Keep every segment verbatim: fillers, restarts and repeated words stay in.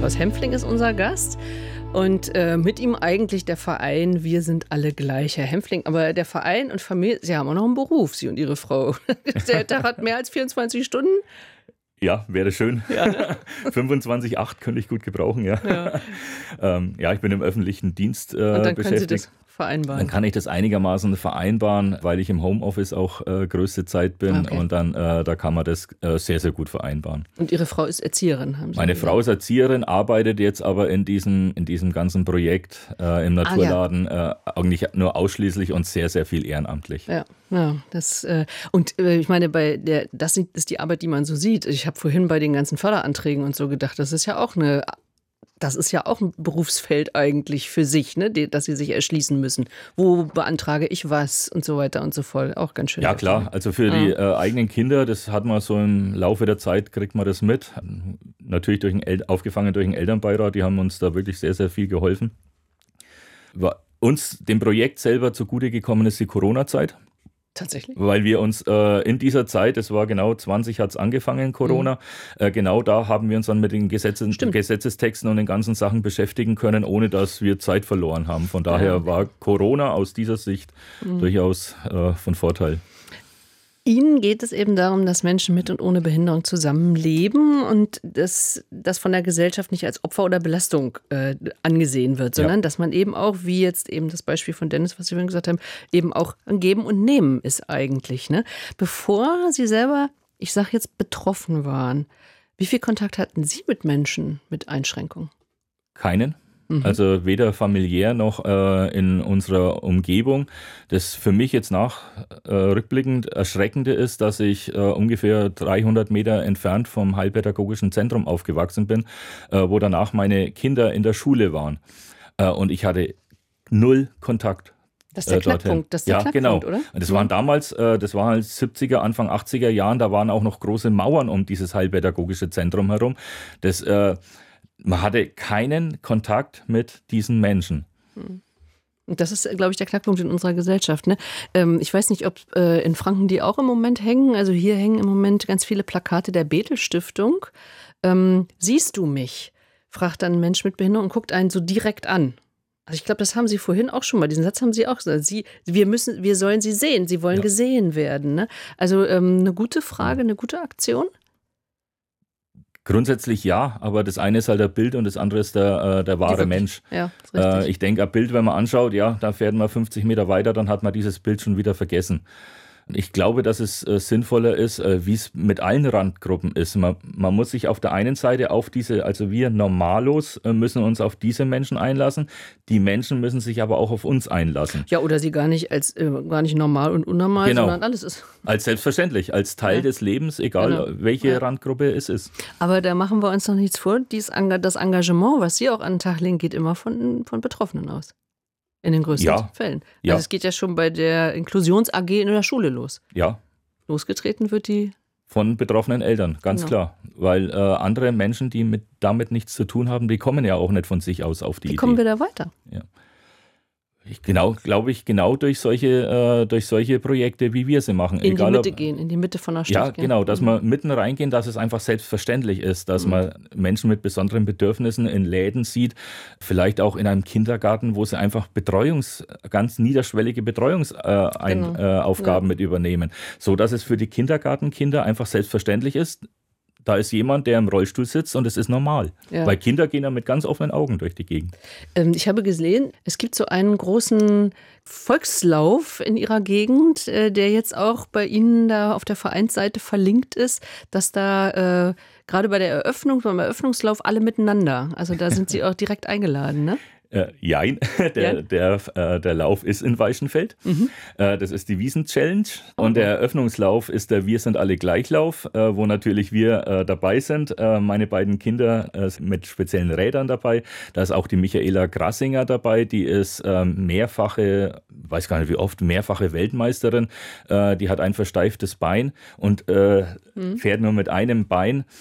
Klaus Hempfling ist unser Gast und äh, mit ihm eigentlich der Verein Wir sind alle gleich, Herr Hempfling. Aber der Verein und Familie, Sie haben auch noch einen Beruf, Sie und Ihre Frau. Der Tag hat mehr als vierundzwanzig Stunden. Ja, wäre schön. Ja. fünfundzwanzig Komma acht könnte ich gut gebrauchen, ja. Ja, ähm, ja ich bin im öffentlichen Dienst äh, und dann beschäftigt. Können Sie das vereinbaren? Dann kann ich das einigermaßen vereinbaren, weil ich im Homeoffice auch äh, größte Zeit bin. Okay. Und dann äh, da kann man das äh, sehr, sehr gut vereinbaren. Und Ihre Frau ist Erzieherin, haben Sie Meine gesagt? Frau ist Erzieherin, arbeitet jetzt aber in diesem, in diesem ganzen Projekt äh, im Naturladen ah, ja. äh, eigentlich nur ausschließlich und sehr, sehr viel ehrenamtlich. Ja, ja das, äh, und äh, ich meine, bei der, das ist die Arbeit, die man so sieht. Ich habe vorhin bei den ganzen Förderanträgen und so gedacht, das ist ja auch eine... Das ist ja auch ein Berufsfeld eigentlich für sich, ne, das Sie sich erschließen müssen. Wo beantrage ich was und so weiter und so fort. Auch ganz schön. Ja, klar. Also für ja. die äh, eigenen Kinder, das hat man so im Laufe der Zeit, kriegt man das mit. Natürlich durch einen El- aufgefangen durch den Elternbeirat, die haben uns da wirklich sehr, sehr viel geholfen. War uns dem Projekt selber zugute gekommen ist die Corona-Zeit. Tatsächlich? Weil wir uns äh, in dieser Zeit, es war genau zwanzig, hat es angefangen, Corona, mhm. äh, genau da haben wir uns dann mit den Gesetzes, Gesetzestexten und den ganzen Sachen beschäftigen können, ohne dass wir Zeit verloren haben. Von daher ja, okay. war Corona aus dieser Sicht mhm. durchaus äh, von Vorteil. Ihnen geht es eben darum, dass Menschen mit und ohne Behinderung zusammenleben und dass das von der Gesellschaft nicht als Opfer oder Belastung äh, angesehen wird, sondern ja. dass man eben auch, wie jetzt eben das Beispiel von Dennis, was Sie vorhin gesagt haben, eben auch ein Geben und Nehmen ist eigentlich. Ne? Bevor Sie selber, ich sage jetzt, betroffen waren, wie viel Kontakt hatten Sie mit Menschen mit Einschränkungen? Keinen. Also weder familiär noch äh, in unserer Umgebung. Das für mich jetzt nach äh, rückblickend Erschreckende ist, dass ich äh, ungefähr dreihundert Meter entfernt vom Heilpädagogischen Zentrum aufgewachsen bin, äh, wo danach meine Kinder in der Schule waren. Äh, und ich hatte null Kontakt. Das ist der Knackpunkt, das ist der ja, Knackpunkt, genau. oder? Das waren damals, äh, das war halt siebziger, Anfang achtziger Jahren, da waren auch noch große Mauern um dieses Heilpädagogische Zentrum herum. Das äh, Man hatte keinen Kontakt mit diesen Menschen. Und das ist, glaube ich, der Knackpunkt in unserer Gesellschaft. Ne? Ähm, ich weiß nicht, ob äh, in Franken die auch im Moment hängen. Also hier hängen im Moment ganz viele Plakate der Bethel-Stiftung. Ähm, siehst du mich? Fragt dann ein Mensch mit Behinderung und guckt einen so direkt an. Also ich glaube, das haben Sie vorhin auch schon mal. Diesen Satz haben Sie auch gesagt. Sie, wir müssen, wir sollen Sie sehen. Sie wollen ja. gesehen werden. Ne? Also ähm, eine gute Frage, eine gute Aktion. Grundsätzlich ja, aber das eine ist halt der Bild und das andere ist der, äh, der wahre Mensch. Ja, ist äh, ich denke, ein Bild, wenn man anschaut, ja, da fährt man fünfzig Meter weiter, dann hat man dieses Bild schon wieder vergessen. Ich glaube, dass es äh, sinnvoller ist, äh, wie es mit allen Randgruppen ist. Man, man muss sich auf der einen Seite auf diese, also wir Normalos äh, müssen uns auf diese Menschen einlassen. Die Menschen müssen sich aber auch auf uns einlassen. Ja, oder sie gar nicht als äh, gar nicht normal und unnormal, genau. sondern alles ist. Als selbstverständlich, als Teil ja. des Lebens, egal genau. welche ja. Randgruppe es ist. Aber da machen wir uns noch nichts vor. Dies, das Engagement, was Sie auch an den Tag legen, geht immer von, von Betroffenen aus. In den größten ja. Fällen. Ja. Also es geht ja schon bei der Inklusions-A G in der Schule los. Ja. Losgetreten wird die... Von betroffenen Eltern, ganz genau. klar. Weil äh, andere Menschen, die mit, damit nichts zu tun haben, die kommen ja auch nicht von sich aus auf die Wie Idee. Wie kommen wir da weiter? Ja. Ich, genau, glaube ich, genau durch solche, äh, durch solche Projekte, wie wir sie machen. In Egal, die Mitte ob, gehen, in die Mitte von der Stadt ja, gehen. Ja, genau, dass mhm. wir mitten reingehen, dass es einfach selbstverständlich ist, dass mhm. man Menschen mit besonderen Bedürfnissen in Läden sieht, vielleicht auch in einem Kindergarten, wo sie einfach Betreuungs, ganz niederschwellige Betreuungsaufgaben äh, genau. äh, ja. mit übernehmen, so dass es für die Kindergartenkinder einfach selbstverständlich ist. Da ist jemand, der im Rollstuhl sitzt und es ist normal. Ja. Weil Kinder gehen ja mit ganz offenen Augen durch die Gegend. Ähm, ich habe gesehen, es gibt so einen großen Volkslauf in Ihrer Gegend, äh, der jetzt auch bei Ihnen da auf der Vereinsseite verlinkt ist, dass da äh, gerade bei der Eröffnung, beim Eröffnungslauf alle miteinander, also da sind Sie auch direkt eingeladen, ne? Äh, jein, der, ja. der, äh, der Lauf ist in Weichenfeld. Mhm. Äh, das ist die Wiesen-Challenge. Oh. Und der Eröffnungslauf ist der Wir sind alle Gleichlauf, äh, wo natürlich wir äh, dabei sind. Äh, meine beiden Kinder äh, sind mit speziellen Rädern dabei. Da ist auch die Michaela Grassinger dabei. Die ist äh, mehrfache, weiß gar nicht wie oft, mehrfache Weltmeisterin. Äh, die hat ein versteiftes Bein und äh, mhm. fährt nur mit einem Bein.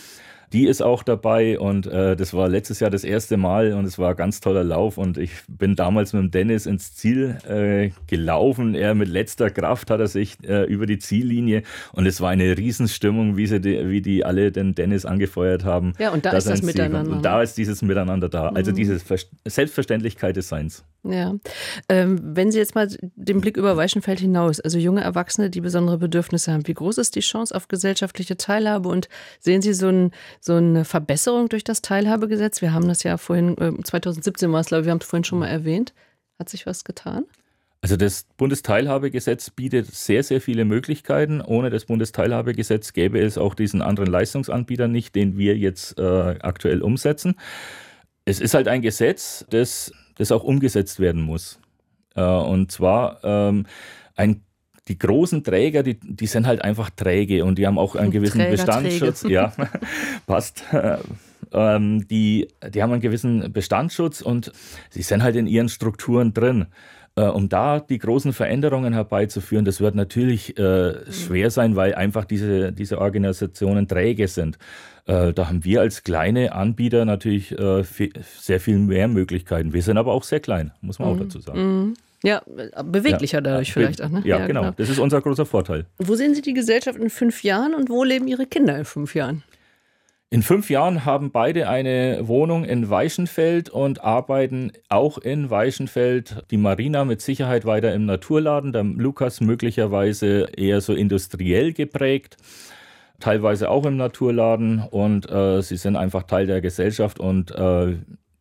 Die ist auch dabei und äh, das war letztes Jahr das erste Mal und es war ein ganz toller Lauf und ich bin damals mit dem Dennis ins Ziel äh, gelaufen. Er mit letzter Kraft hat er sich äh, über die Ziellinie und es war eine Riesenstimmung, wie, sie die, wie die alle den Dennis angefeuert haben. Ja, und da ist das Miteinander. Und da ist dieses Miteinander da, also mhm. diese Selbstverständlichkeit des Seins. Ja, ähm, wenn Sie jetzt mal den Blick über Weichenfeld hinaus, also junge Erwachsene, die besondere Bedürfnisse haben, wie groß ist die Chance auf gesellschaftliche Teilhabe und sehen Sie so, ein, so eine Verbesserung durch das Teilhabegesetz? Wir haben das ja vorhin, äh, zweitausendsiebzehn war es, glaube ich, wir haben es vorhin schon mal erwähnt. Hat sich was getan? Also das Bundesteilhabegesetz bietet sehr, sehr viele Möglichkeiten. Ohne das Bundesteilhabegesetz gäbe es auch diesen anderen Leistungsanbieter nicht, den wir jetzt äh, aktuell umsetzen. Es ist halt ein Gesetz, das, das auch umgesetzt werden muss. Äh, und zwar ähm, ein, die großen Träger, die, die sind halt einfach träge und die haben auch einen gewissen Träger, Bestandsschutz. träge. Ja, passt. Ähm, die, die haben einen gewissen Bestandsschutz und sie sind halt in ihren Strukturen drin. Äh, um da die großen Veränderungen herbeizuführen, das wird natürlich äh, schwer sein, weil einfach diese, diese Organisationen träge sind. Äh, da haben wir als kleine Anbieter natürlich äh, viel, sehr viel mehr Möglichkeiten. Wir sind aber auch sehr klein, muss man auch dazu sagen. Ja, beweglicher Ja, dadurch be- vielleicht auch. Ne? Ja, genau. genau. Das ist unser großer Vorteil. Wo sehen Sie die Gesellschaft in fünf Jahren und wo leben Ihre Kinder in fünf Jahren? In fünf Jahren haben beide eine Wohnung in Weichenfeld und arbeiten auch in Weichenfeld. Die Marina mit Sicherheit weiter im Naturladen, der Lukas möglicherweise eher so industriell geprägt, teilweise auch im Naturladen und äh, sie sind einfach Teil der Gesellschaft und äh,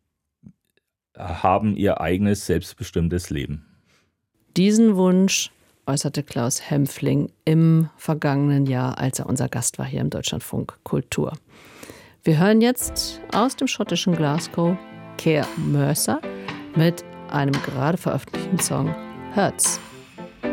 haben ihr eigenes selbstbestimmtes Leben. Diesen Wunsch äußerte Klaus Hempfling im vergangenen Jahr, als er unser Gast war hier im Deutschlandfunk Kultur. Wir hören jetzt aus dem schottischen Glasgow Care Mercer mit einem gerade veröffentlichten Song Hurts.